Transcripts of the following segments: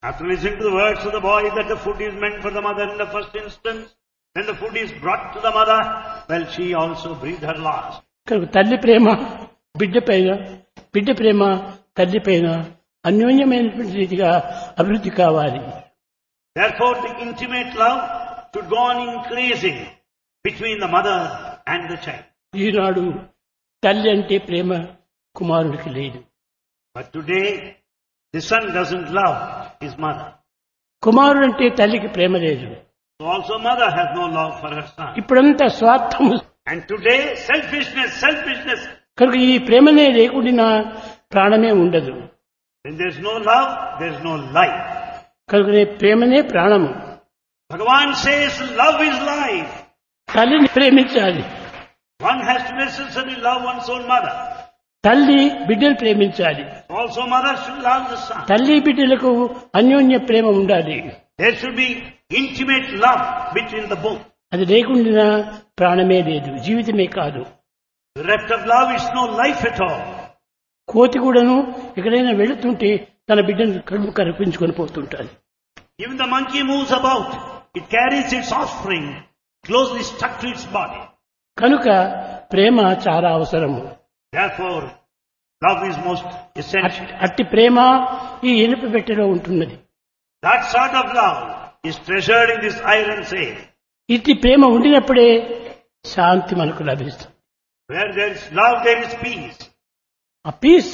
After listening to the words of the boy that the food is meant for the mother in the first instance, when the food is brought to the mother, well, she also breathed her last. కనుక తల్లి ప్రేమ బిడ్డ పైన, బిడ్డ ప్రేమ తల్లి పైన అన్యోన్యమైనటువంటి రీతిగా అభివృద్ధి కావాలి. Therefore, the intimate love should go on increasing between the mother and the child. ఈనాడు తల్లి అంటే ప్రేమ కుమారుడికి లేదు. But today, the son doesn't love his mother. కుమారుడు అంటే తల్లికి ప్రేమ లేదు. So also mother has no love for her son. ఇప్పుడంతా స్వార్థము. And today, selfishness. కనుక ఈ ప్రేమనే లేకుండా ప్రాణమే ఉండదు. When there is no love, there is no life. కనుకనే ప్రేమనే ప్రాణము. Bhagavan says love is life. తల్లిని ప్రేమించాలి. One has to necessarily love one's own mother. తల్లి బిడ్డను ప్రేమించాలి. Also mother should love the son. తల్లి బిడ్డలకు అన్యోన్య ప్రేమ ఉండాలి. There should be intimate love between the both. అది లేకుండా ప్రాణమే లేదు, జీవితమే కాదు. Bereft of love is no life at all. కోతి కూడాను ఎక్కడైనా వెళుతుంటే తన బిడ్డను కడుపు కనిపించుకొని పోతుంటాడు. Even the monkey moves about. It carries its offspring closely stuck to its body. కనుక ప్రేమ చాలా అవసరము. Therefore, love is most essential. అట్టి ప్రేమ ఈ ఇనుప పెట్టెలో ఉంటున్నది. That sort of love is treasured in this iron safe. ఇట్టి ప్రేమ ఉండినప్పుడే శాంతి మనకు లభిస్తుంది. Where there is love, there is peace. ఆ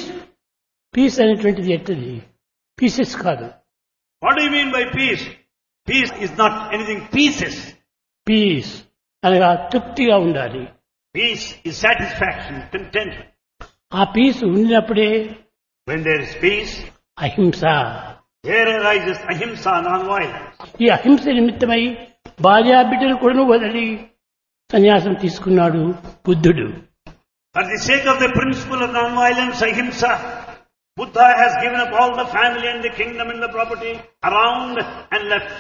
పీస్ అనేటువంటిది ఎట్టది, పీసెస్ కాదు. What do you mean by peace? Peace is not anything pieces. Piece అనగా తృప్తిగా ఉండాలి. Peace is satisfaction, contentment. ఆ పీస్ ఉండినప్పుడే When there is peace, అహింస. there arises ahimsa, non-violence. ఈ అహింస నిమిత్తమై భార్యా బిడ్డలు కూడా వదిలి సన్యాసం తీసుకున్నాడు బుద్ధుడు. For the sake of the principle of non-violence, ahimsa, Buddha has given up all the family and the kingdom and the property around and left.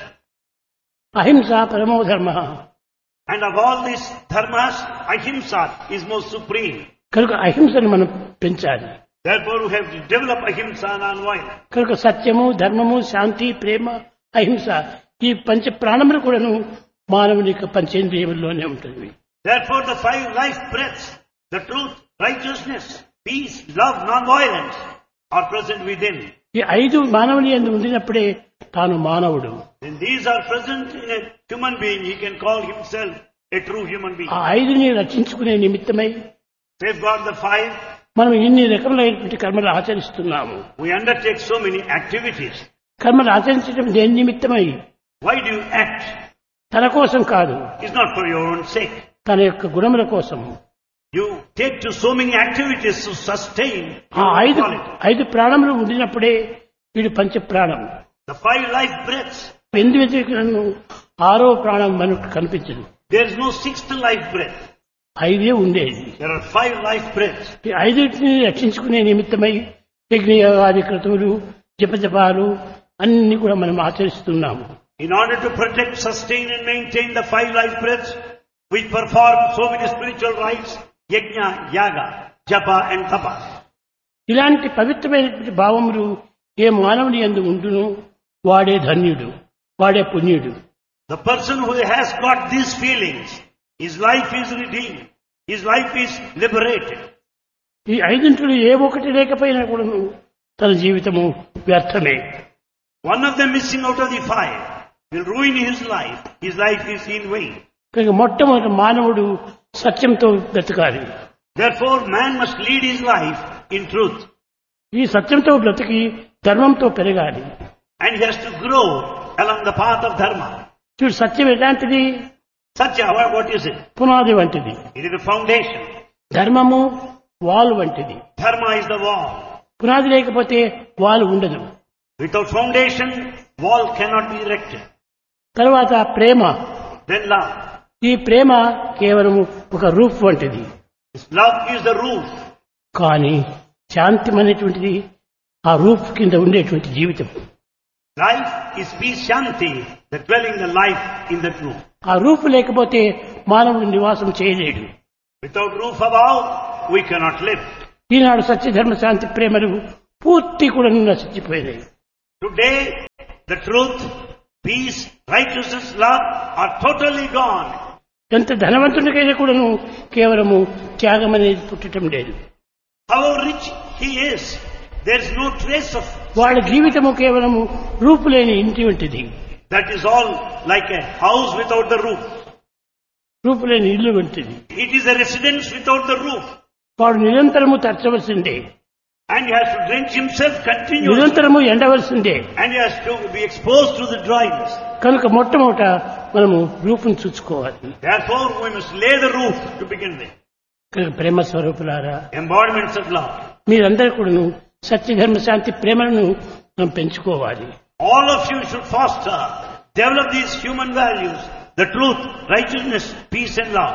అహింస పరమో ధర్మ. And of all these dharmas, ahimsa is most supreme. కనుక అహింసను మనం పెంచాలి. Therefore, we have to develop ahimsa, non-violence. కనుక సత్యము, ధర్మము, శాంతి, ప్రేమ, అహింస ఈ పంచ ప్రాణములు కూడాను మానవుని యొక్క పంచేంద్రియముల్లోనే ఉంటుంది. Therefore, the 5 life breaths, the truth, righteousness, peace, love, non-violence are present within. ఈ 5 మానవుని యందు ఉండినప్పుడే తాను మానవుడు. When these are present in a human being, he can call himself a true human being. ఆ 5ని రక్షించుకునే నిమిత్తమై Safeguard the 5. మనం ఇన్ని రకములైనటువంటి కర్మలు ఆచరిస్తున్నాము. We undertake so many activities. కర్మలు ఆచరించడం దేని నిమిత్తమై? Why do you act? తన కోసం కాదు, It's not for your own sake. తన యొక్క గుణముల కోసం. You take to so many activities to sustain ఆ your 5 quality. ప్రాణములు ఉండినప్పుడే వీడు పంచ ప్రాణం. The 5 life breaths. ఎందుకు 6వ ప్రాణం మనకు కనిపించదు. There is no 6th life breath. 5 ఉండేది. There are 5 life breaths. ఈ 5ని రక్షించుకునే నిమిత్తమై యజ్ఞయాగాది క్రతువులు, జపజపాలు అన్ని కూడా మనం ఆచరిస్తున్నాము. In order to protect, sustain and maintain the 5 life breaths, we perform so many spiritual rites, yajna, yaga, japa and tapa. ఇలాంటి పవిత్రమైనటువంటి భావములు ఏ మానవుని యందు ఉండును వాడే ధన్యుడు, వాడే పుణ్యుడు. The person who has got these feelings, his life is redeemed, his life is liberated. ఈ 5 ఏ ఒక్కటి లేకపోయినా కూడా తన జీవితము వ్యర్థమే. One of them missing out of the 5 will ruin his life. His life is in vain. కనుక మొట్టమొదటి మానవుడు సత్యంతో బ్రతకాలి. Therefore, man must lead his life in truth. ఈ సత్యంతో బ్రతికి ధర్మంతో పెరగాలి. And he has to grow along the path of dharma. చూడు, సత్యం ఎలాంటిది? Satya, what is it? పునాది వంటిది. It is the foundation. ధర్మము వాల్ వంటిది. Dharma is the wall. పునాది లేకపోతే వాల్ ఉండదు. Without foundation, wall cannot be erected. తర్వాత ప్రేమ. Then love. ఈ ప్రేమ కేవలం ఒక రూఫ్ వంటిది. This love is the roof. కానీ శాంతి అనేటువంటిది ఆ రూఫ్ కింద ఉండేటువంటి జీవితం. Life is peace, shanti, the dwelling the life in that roof. ఆ రూఫ్ లేకపోతే మానవుడు నివాసం చేయలేడు. Without roof above, we cannot live. ఈనాడు సత్య ధర్మ శాంతి ప్రేమలు పూర్తి కూడా నశించిపోయినాయి. Today, The truth, peace, righteousness, love are totally gone. ఎంత ధనవంతునికైనా కూడాను కేవలము త్యాగం అనేది పుట్టడం లేదు. However rich he is, there is no trace of. వాడి జీవితము కేవలము రూపులేని ఇంటి వంటిది. That is all like a house without the roof. రూపులేని ఇల్లు వంటిది. It is a residence without the roof. వాడు నిరంతరము తరచవలసిందే. And he has to drench himself continuously. నిరంతరము ఎండవలసిందే. And he has to be exposed to the dryness. కనుక మొట్టమొదట మనము రూపును చూసుకోవాలి. Therefore we must lay the roof to begin with. కనుక ప్రేమ స్వరూపులారా, Embodiments of love. మీరందరూ కూడాను సత్య ధర్మ శాంతి ప్రేమలను మనం పెంచుకోవాలి. All of you should foster, develop these human values, the truth, righteousness, peace and love.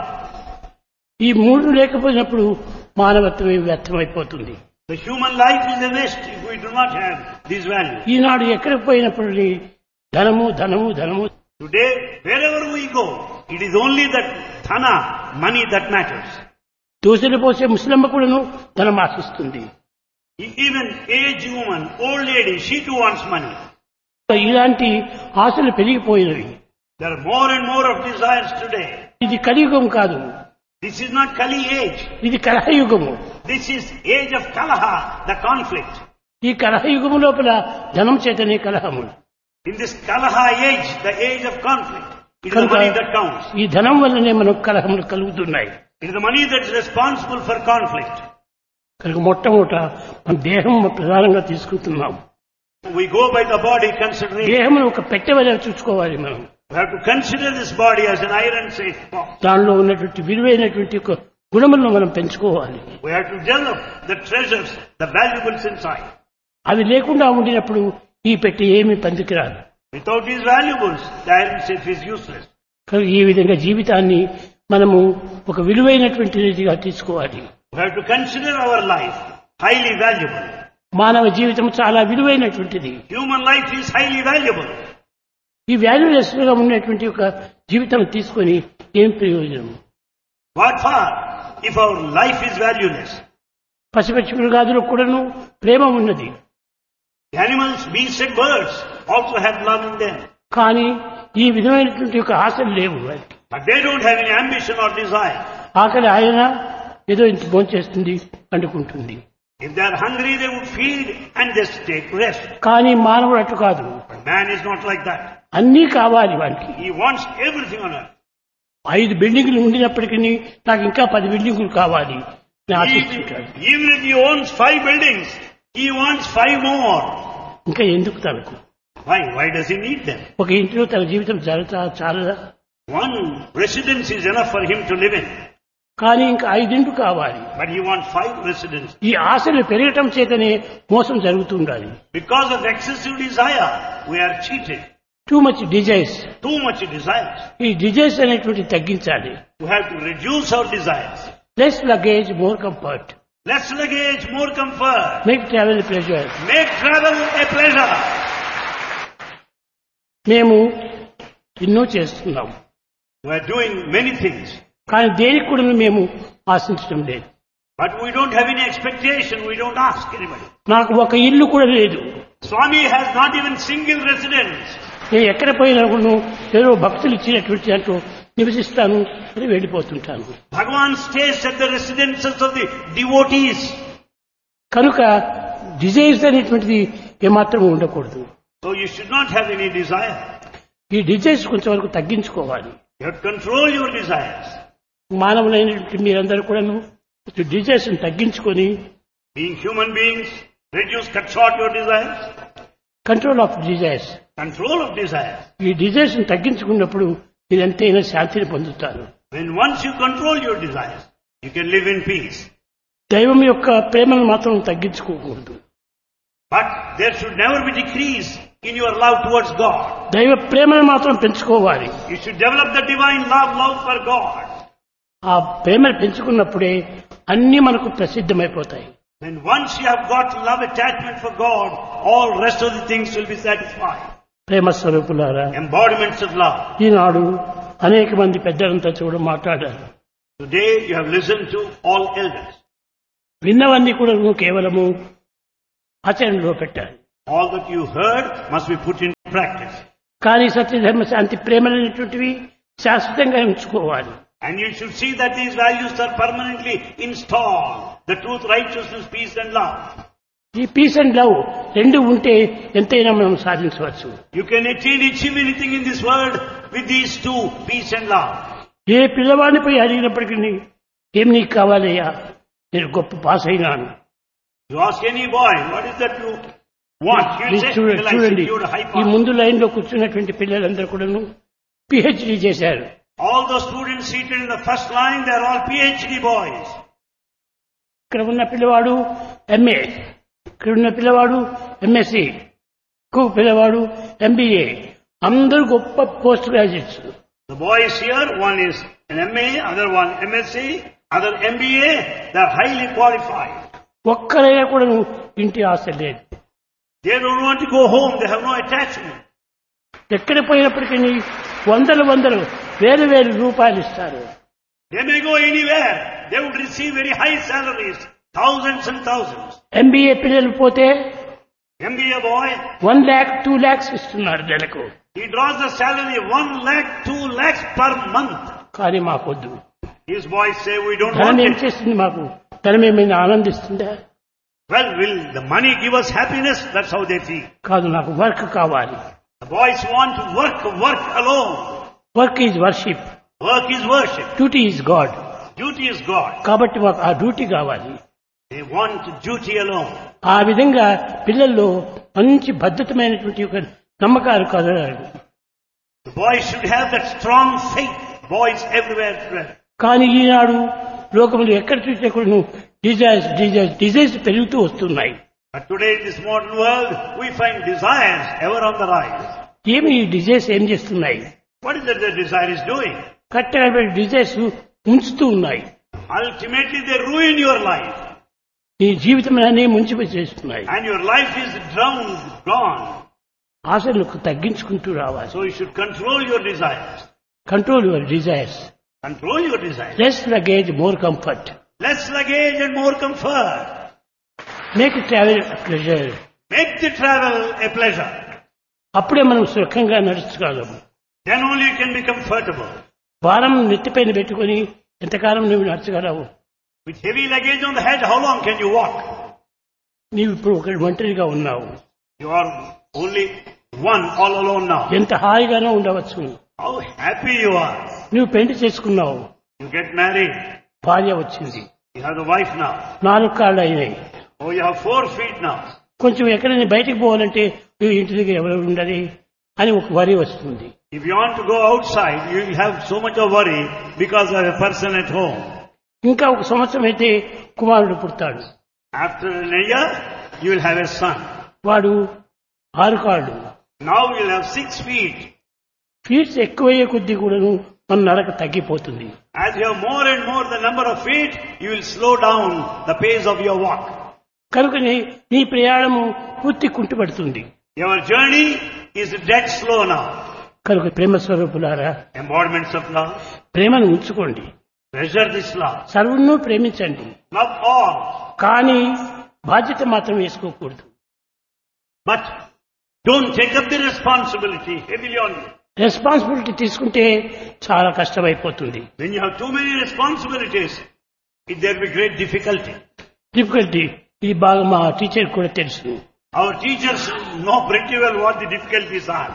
ఈ మూడు లేకపోయినప్పుడు మానవత్వమే వ్యర్థమైపోతుంది. The human life is a waste if we do not have these values. ఈనాడు ఎక్కడికి పోయినప్పుడు ధనము ధనము ధనము. Today, wherever we go, it is only that dhana, money that matters. దోశలు పోసే ముసలమ్మ కూడాను ధనం ఆశిస్తుంది. Even aged woman, old lady, she too wants money. ఇలాంటి ఆశలు పెరిగిపోయినవి. There are more and more of desires today. ఇది కలియుగం కాదు. This is not Kali age. ఇది కలహయుగము. This is age of Kalaha, the conflict. ఈ కలహయుగము లోపల ధనం చేతనే కలహము. In this Kalaha age, the age of conflict, it is the money that counts. ఈ ధనం వల్లనే మనకు కలహములు కలుగుతున్నాయి. It is the money that is responsible for conflict. కనుక మొట్టమొదట మన దేహం ప్రధానంగా తీసుకుంటున్నాం. We go by the body considering. దేహమును ఒక పెట్టెవలే చూసుకోవాలి మనం. We have to consider this body as an iron safe box. దానిలో ఉన్నటువంటి విలువైనటువంటి ఒక గుణములను మనం పెంచుకోవాలి. We have to develop the treasures, the valuables inside. అవి లేకుండా ఉండినప్పుడు ఈ పెట్టె ఏమీ పనికిరాదు. Without these valuables, the iron safe is useless. కనుక ఈ విధంగా జీవితాన్ని మనము ఒక విలువైనటువంటి రీతిగా తీసుకోవాలి. We have to consider our life highly valuable. మానవ జీవితం చాలా విలువైనటువంటిది. Human life is highly valuable. ఈ వాల్యూలెస్ గా ఉన్నటువంటి ఒక జీవితం తీసుకొని ఏం ప్రయోజనం? What for if our life is valueless? పశుపక్షి మృగాదులకు కూడాను ప్రేమ ఉన్నది. The animals, beasts and birds also have love in them. కానీ ఈ విధమైనటువంటి ఒక ఆశలు లేవు. But they don't have any ambition or desire. ఆకలి ఆయన ఏదో ఇంత భోంచేస్తుంది పండుకుంటుంది. If they are hungry, they would feed and just take rest. కానీ మానవుడు అటు కాదు. But man is not like that. అన్నీ కావాలి వానికి. He wants everything on earth. 5 బిల్డింగులు ఉండినప్పటికీ నాకు ఇంకా 10 బిల్డింగులు కావాలి అని ఆశిస్తుంటాడు. Even if he owns 5 buildings, he wants 5 more. ఇంకా ఎందుకు తనకు? Why does he need them? ఒక ఇంటిలో తన జీవితం చాలదా? One residence is enough for him to live in. కానీ ఇంకా 5 ఇంట్లు కావాలి. But he wants 5 residences. ఈ ఆశలు పెరగటం చేతనే మోసం జరుగుతుండాలి. Because of excessive desire, we are cheated. Too much desires. Too much desires. ఈ డిజైర్స్ అనేటువంటి తగ్గించాలి. We have to reduce our desires. Less luggage more comfort. Less luggage, more comfort. Make travel pleasure. Make travel a pleasure. మేము ఎన్నో చేస్తున్నాం. We are doing many things. కానీ దేనికి కూడా మేము ఆశించడం లేదు. But we don't have any expectation. We don't ask anybody. నాకు ఒక ఇల్లు కూడా లేదు. Swami has not even single residence. నేను ఎక్కడ పోయినా కూడా ఏదో భక్తులు ఇచ్చినటువంటి దాంట్లో నివసిస్తాను అని వెళ్ళిపోతుంటాను. Bhagavan stays at the residences of the devotees. కనుక డిజైర్స్ అనేటువంటిది ఏమాత్రం ఉండకూడదు. So you should not have any desire. ఈ డిజైర్స్ కొంచెం వరకు తగ్గించుకోవాలి. You have to control your desires. మానవులైనటువంటి మీరందరూ కూడాను డిజైర్స్ తగ్గించుకొని Being human beings, reduce, cut short your desires. Control of desires. Control of desires. ఈ డిజైర్స్ తగ్గించుకున్నప్పుడు మీరు ఎంతైనా శాంతిని పొందుతారు. When once you control your desires, you can live in peace. దైవం యొక్క ప్రేమను మాత్రం తగ్గించుకోకూడదు. But there should never be decrease in your love towards God. దైవ ప్రేమను మాత్రం పెంచుకోవాలి. You should develop the divine love for God. ఆ ప్రేమను పెంచుకున్నప్పుడే అన్ని మనకు ప్రసిద్ధమైపోతాయి. When once you have got love attachment for God, all rest of the things will be satisfied. ప్రేమ స్వరూపులారా, Embodiments of love. ఈనాడు అనేక మంది పెద్దలంతా చూడ మాట్లాడారు. Today you have listened to all elders. విన్నవన్నీ కూడా కేవలము ఆచరణలో పెట్టాలి. All that you heard must be put into practice. కానీ సత్యధర్మ శాంతి ప్రేమలైనటువంటివి శాశ్వతంగా ఉంచుకోవాలి. And you should see that these values are permanently installed. The truth, righteousness, peace and love. ఈ piece and love రెండు ఉంటే ఎంతైనా మనం సాధించవచ్చు. You can achieve anything in this world with these two, peace and love. ఏ పిల్లవాడిని పోయి అడిగినప్పటికీ ఏం నీకు కావాలయ్యా, నేను గొప్ప పాస్ అయినాను. You ask any boy, what is that you want? He will say, చూడండి, you high ఈ pass. ముందు లైన్ లో కూర్చున్నటువంటి పిల్లలందరూ కూడాను పిహెచ్డి చేశారు. All those students seated in the first line, they are all PhD boys. ఇక్కడ ఉన్న పిల్లవాడు ఎంఏ, ఇక్కడ ఉన్న పిల్లవాడు ఎంఎస్సి, ఇంకొక పిల్లవాడు ఎంబీఏ, అందరూ గొప్ప post graduates. The boys here, one is an MA, other one MSc, other MBA, they are highly qualified. ఒక్కరైనా కూడా ఇంటి ఆశ లేదు. They don't want to go home, they have no attachment. ఎక్కడ పోయినప్పటికీ వందలు వేలు రూపాయలు ఇస్తారు. They may go anywhere, they would receive very high salaries, thousands and thousands. MBA పిల్లలు పోతే MBA boy, 1 lakh 2 lakhs ఇస్తున్నారు నెలకు. he draws the salary 1 lakh, 2 lakhs per month. కానీ మాకొద్దు. His boys say, we don't ధనం want ఏం it. చేస్తుంది మాకు? ధనం ఏమైనా ఆనందిస్తుందా? Well, will the money give us happiness? That's how they feel. కాదు, నాకు వర్క్ కావాలి. The boys want to work alone. Work is worship, Work is worship. Duty is God. Duty is God. కాబట్టి మాకు ఆ డ్యూటీ కావాలి. They want duty alone. ఆ విధంగా పిల్లల్లో మంచి భద్రతమైనటువంటి ఒక నమ్మకాలు కలగాలి. The boys should have that strong faith. Boys everywhere spread. కానీ ఈనాడు లోకములు ఎక్కడ చూసినా కూడా డిజైర్స్ పెరుగుతూ వస్తున్నాయి. But today in this modern world, we find desires ever on the rise. ఏమి ఈ డిజైర్స్ ఏం చేస్తున్నాయి? What is it the desire is doing? కరెక్ట్గా డిజైర్స్ ఉంచుతూ ఉన్నాయి. Ultimately, they ruin your life. నీ జీవితం అనే ముంచిపోయేస్తున్నాయి. And your life is drowned, gone. ఆశలకు తగ్గించుకుంటూ రావాలి. So you should control your desires. Control your desires. Control your desires. Less luggage more comfort. Less luggage and more comfort. Make travel pleasure. Make the travel a pleasure. అప్పుడే మనం సుఖంగా నడుచుకోగలము. Then only you can be comfortable. భారం నెత్తిపైన పెట్టుకుని ఎంతకాలం నువ్వు నడచగలవు? With heavy luggage on the head, how long can you walk? నీవు ఇప్పుడు ఒక ఒంటరిగా ఉన్నావు. You are only one, all alone now. ఎంత హాయిగానో ఉండవచ్చు. How happy you are. నువ్వు పెళ్లి చేసుకున్నావు, You get married. భార్య వచ్చింది, You have the wife now. 4 కాళ్ళు అయినాయి. Oh, you have 4 feet now. కొంచెం ఎక్కడైనా బయటికి పోవాలంటే నువ్వు ఇంటి దగ్గర ఎవరు ఉండాలి అని ఒక వరి వస్తుంది. If you want to go outside, you will have so much of worry because of a person at home. ఇంకా ఒక సంవత్సరం అయితే కుమారుడు పుడతాడు. After a year, you will have a son. వాడు 6 కాళ్ళు. Now you will have 6 feet. Feets ఎక్కువయ్యే కొద్దీ కూడాను మన నడక తగ్గిపోతుంది. As you have more and more the number of feet, you will slow down the pace of your walk. కనుకనే నీ ప్రయాణము పూర్తి కుంటుపడుతుంది. Your journey is dead slow now. కనుక ప్రేమ స్వరూపులారా, Embodiments of love. ప్రేమను ఉంచుకోండి. Treasure this love. సర్వును ప్రేమించండి. Love all. కానీ బాధ్యత మాత్రం వేసుకోకూడదు. But don't take up the responsibility heavily on you. Responsibility తీసుకుంటే చాలా కష్టమైపోతుంది. When you have too many responsibilities, there will be great difficulty. Difficulty ఇది బాగా మా టీచర్ కూడా తెలుసు. Our teachers know pretty well what the difficulties are.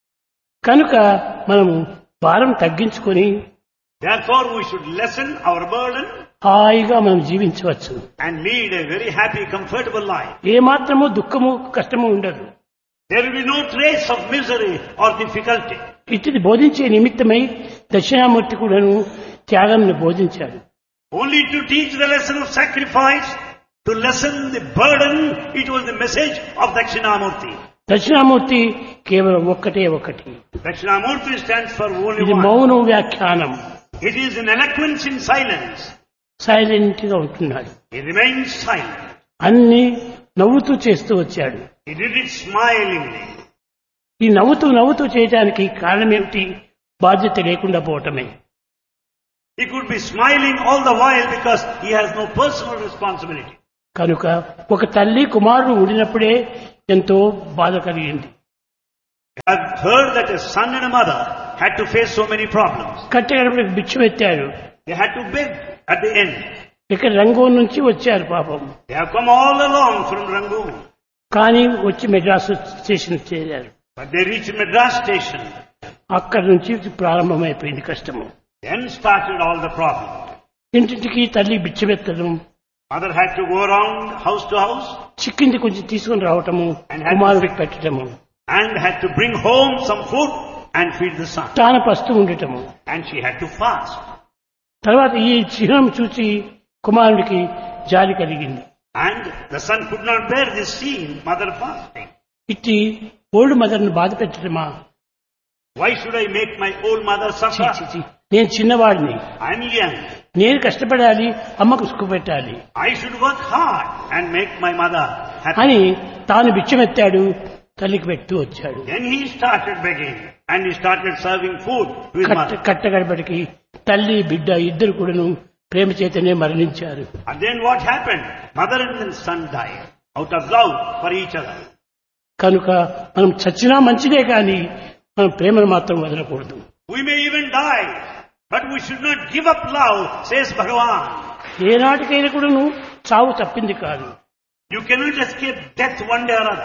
కనుక మనము భారం తగ్గించుకొని Therefore, we should lessen our burden హాయిగా మనం జీవించవచ్చు. and lead a very happy, comfortable life. ఏమాత్రము దుఃఖము కష్టము ఉండదు. There will be no trace of misery or difficulty. ఇటుది బోధించే నిమిత్తమై దక్షిణామూర్తి కూడాను త్యాగంను బోధించాడు. Only to teach the lesson of sacrifice, to lessen the burden, it was the message of Dakshinamurti. Dakshinamurthy కేవలం ఒక్కటి. Dakshinamurti stands for only ఇది one. మౌనం వ్యాఖ్యానం. It is an eloquence in silence. Silent గా ఉంటున్నాడు. He remains silent. అన్ని నవ్వుతూ చేస్తూ వచ్చాడు. He did it smilingly. ఈ నవ్వుతూ చేయడానికి కారణం ఏమిటి? బాధ్యత లేకుండా పోవటమే. He could be smiling all the while because he has no personal responsibility. కనుక ఒక తల్లి కుమారుడు ఉండినప్పుడే ఎంతో బాధ కలిగింది. I've heard that a son and a mother had to face so many problems. కట్టెగడపడికి బిచ్చం ఎత్తారు. They had to beg at the end. ఇక్కడ రంగూన్ నుంచి వచ్చారు పాపం. They have come all along from Rangoon. కానీ వచ్చి మెడ్రాస్ స్టేషన్ చేరారు. But they reached Madras station. అక్కడి నుంచి ప్రారంభమైపోయింది కష్టము. Then started all the problems. ఇంటింటికి తల్లి బిచ్చమెత్తడం, Mother had to go around house to house చిక్కింది కొంచెం తీసుకుని రావటము, కుమారుడికి పెట్టడము, and had to bring home some food and feed the son. తాను పస్తూ ఉండటము. And she had to fast. తర్వాత ఈ చిహ్నం చూసి కుమారుడికి జాలి కలిగింది. And the son could not bear this scene, mother fasting. ఇట్టి ఓల్డ్ మదర్ ను బాధ పెట్టడమా? Why should I make my old mother ఛీ, suffer? ఛీ, ఛీ. నేను చిన్నవాడిని, I'm young. నేను కష్టపడాలి, అమ్మకు సుఖ పెట్టాలి I should work hard and make my mother happy. అని తాను బిచ్చమెత్తాడు, తల్లికి పెడుతూ వచ్చాడు. Then he started begging and he started serving food to his mother. కట్టగడపడికి తల్లి బిడ్డ ఇద్దరు కూడాను ప్రేమ చేతనే మరణించారు. And then what happened? Mother and then son died out of love for each other. కనుక మనం చచ్చినా మంచిదే కానీ మనం ప్రేమను మాత్రం వదలకూడదు. We may even die, but we should not give up love, says Bhagavan. ఏనాటికైనా కూడాను చావు తప్పింది కాదు. You cannot escape death one day or other.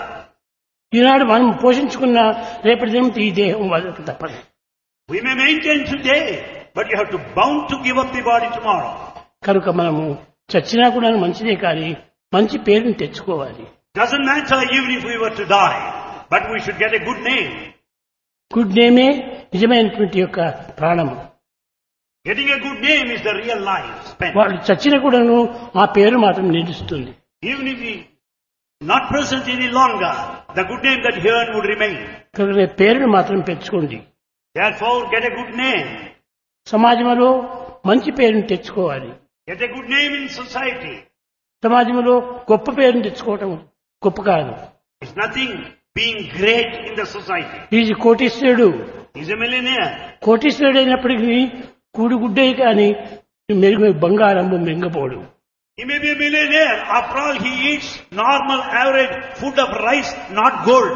ఈనాడు మనం పోషించుకున్న రేపటి దినం ఈ దేహం వదలక తప్పదు. We may maintain today, but you have to bound to give up the body tomorrow. కనుక మనము చచ్చినా కూడా మంచిదే కానీ మంచి పేరుని తెచ్చుకోవాలి. Doesn't matter even if we were to die, but we should get a good name. Good నేమే నిజమైనటువంటి యొక్క ప్రాణము. Getting a good name is the real life spent. వాళ్ళు చచ్చినా కూడాను ఆ పేరు మాత్రం నిలుస్తుంది. Even if we not present any longer, the good name that he earned would remain. కనుక పేరును మాత్రం పెంచుకోండి. Therefore, get a good name. సమాజంలో మంచి పేరుని తెచ్చుకోవాలి. Get a good name in society. సమాజంలో గొప్ప పేరుని తెచ్చుకోవటం గొప్ప కాదు. It's nothing being great in the society. Is కోటీశ్వరుడు. He's a millionaire. కోటీశ్వరుడు అయినప్పటికీ కూడుగుడ్డే కానీ మెరుగు బంగారము మింగపోడు. He may be a millionaire. After all, he eats normal, average food of rice, not gold.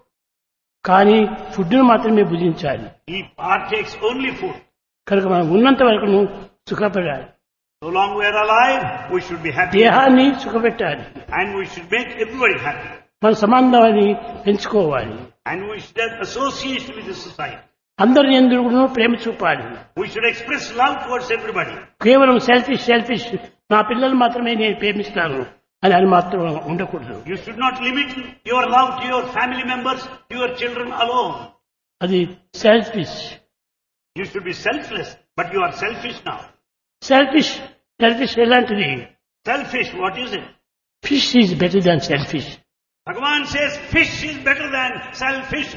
కానీ ఫుడ్ను మాత్రమే భుజించాలి. He partakes only food. కనుక మనం ఉన్నంత వరకు సుఖపడాలి. So long we are alive, we should be happy. దేహాన్ని సుఖపెట్టాలి. And we should make everybody happy. మన సంబంధాన్ని పెంచుకోవాలి. And we should have association with the society. అందరి యందు కూడా ప్రేమ చూపాలి. We should express love towards everybody. కేవలం సెల్ఫిష్ నా పిల్లలు మాత్రమే నేను ప్రేమిస్తాను అని మాత్రం ఉండకూడదు. You should not limit your love to your family members, to your children alone. అది selfish. You should be selfless, but you are selfish now. Selfish ఎలాంటిది? Selfish, what is it? Fish is better than selfish. Bhagavan says fish is better than selfish.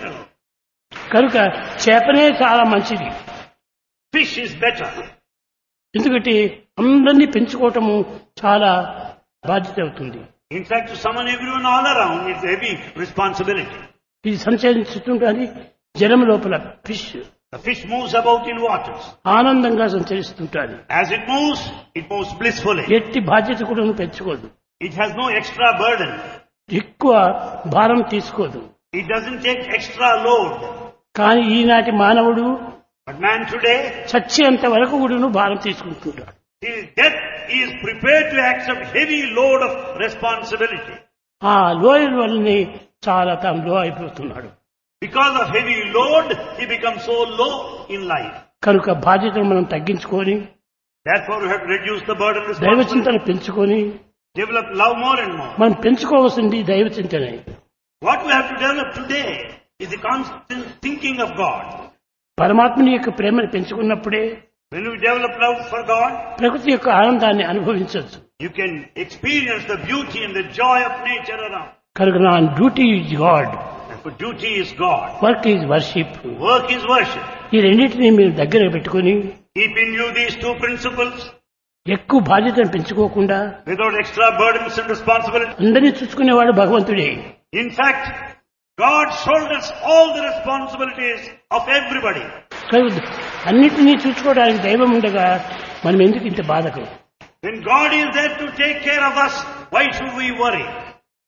కనుక చేపనే చాలా మంచిది. Fish is better. ఎందుకంటే అందరినీ పెంచుకోవటము చాలా బాధ్యత అవుతుంది. In fact, to summon everyone all around, it's a heavy responsibility. ఇది సంచరిస్తుంటుంది జలం లోపల fish. The fish moves about in waters. ఆనందంగా సంచరిస్తుంటాడు. As it moves blissfully. ఎట్టి బాధ్యత కూడా పెంచుకోదు. It has no extra burden. ఎక్కువ భారం తీసుకోదు. It doesn't take extra load. కానీ ఈనాటి మానవుడు But man today, చచ్చేంత వరకు కూడా భారం తీసుకుంటుంటాడు. till death he is prepared to accept heavy load of responsibility. ఆ లోయల వల్లనే చాలా తాను లో అయిపోతున్నాడు. Because of heavy load, he becomes so low in life. కనుక బాధ్యతను మనం తగ్గించుకొని Therefore, we have to reduce the burden of దైవ responsibility. చింతన పెంచుకొని Develop love more and more. మనం పెంచుకోవాల్సింది దైవ చింతనే. What we have to develop today is the constant thinking of God. పరమాత్మని యొక్క ప్రేమను పెంచుకున్నప్పుడే When we develop love for God, ప్రకృతి యొక్క ఆనందాన్ని అనుభవించవచ్చు. you can experience the beauty and the joy of nature around. కనుక నా duty is God, Therefore, duty is God. Work is worship. Work is worship. ఈ రెండింటినీ మీరు దగ్గర పెట్టుకుని Keep in view these two principles ఎక్కువ బాధ్యతను పెంచుకోకుండా without extra burdens and responsibility. అందరినీ చూసుకునేవాడు భగవంతుడే. In fact, God shoulders all the responsibilities of everybody. అన్నిటినీ చూసుకోవడానికి దైవం ఉండగా మనం ఎందుకు ఇంత బాధకు? When God is there to take care of us, why should we worry?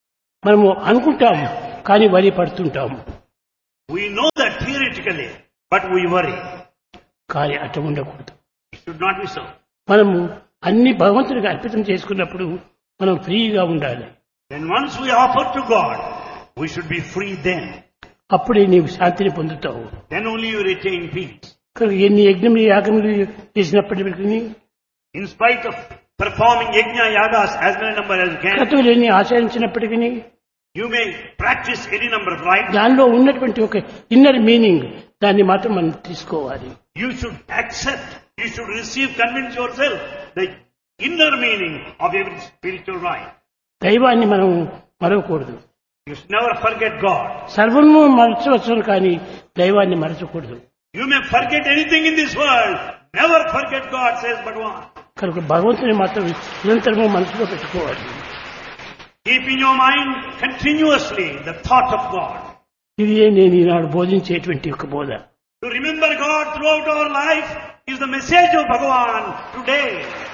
మనము అనుకుంటాము కానీ వరి పడుతుంటాము. We know that theoretically, but we worry. కానీ అట్లా ఉండకూడదు. It should not be so. మనము అన్ని భగవంతుడికి అర్పితం చేసుకున్నప్పుడు మనం ఫ్రీగా ఉండాలి. Then once we offer to God, we should be free then. అప్పుడే నీవు శాంతిని పొందుతావు. Then only you retain peace. ఎన్ని యజ్ఞములు యాగములు చేసినప్పటికీ, In spite of performing yajna yagas as many number as you can, క్రతువులు ఎన్ని ఆచరించినప్పటికీ, you may practice any number of rites. దానిలో ఉన్నటువంటి ఒక ఇన్నర్ మీనింగ్ దాన్ని మాత్రం మనం తీసుకోవాలి. You should accept, you should receive, convince yourself the inner meaning of every spiritual rite. దైవాన్ని మనం మరవకూడదు. You should never forget God. సర్వము మరచవచ్చు కానీ దైవాన్ని మరచకూడదు. You may forget anything in this world, never forget God, says Bhagavan. కనుక భగవంతుని మాత్రం నిరంతరము మనసులో పెట్టుకోవాలి. Keep in your mind continuously the thought of God. ఇదే నేను ఈనాడు బోధించేటువంటి ఒక బోధ. To remember God throughout our life is the message of Bhagavan today.